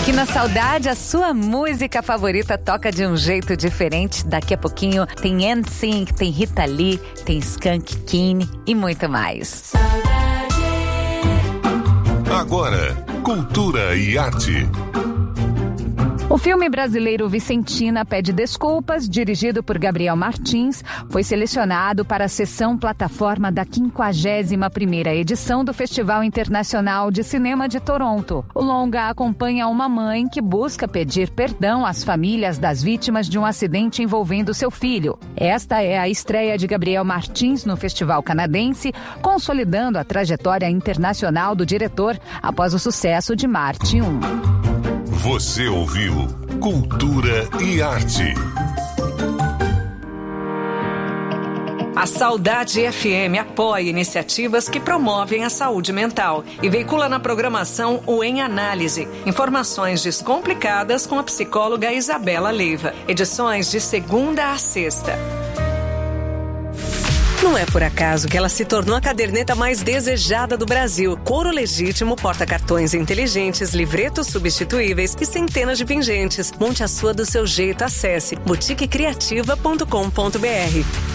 Aqui na Saudade, a sua música favorita toca de um jeito diferente. Daqui a pouquinho tem NSYNC, tem Rita Lee, tem Skank Kine e muito mais. Agora, cultura e arte. O filme brasileiro Vicentina Pede Desculpas, dirigido por Gabriel Martins, foi selecionado para a sessão plataforma da 51ª edição do Festival Internacional de Cinema de Toronto. O longa acompanha uma mãe que busca pedir perdão às famílias das vítimas de um acidente envolvendo seu filho. Esta é a estreia de Gabriel Martins no Festival Canadense, consolidando a trajetória internacional do diretor após o sucesso de Marte 1. Você ouviu Cultura e Arte. A Saudade FM apoia iniciativas que promovem a saúde mental e veicula na programação o Em Análise, informações descomplicadas com a psicóloga Isabela Leiva. Edições de segunda a sexta. Não é por acaso que ela se tornou a caderneta mais desejada do Brasil. Couro legítimo, porta-cartões inteligentes, livretos substituíveis e centenas de pingentes. Monte a sua do seu jeito. Acesse boutiquecreativa.com.br.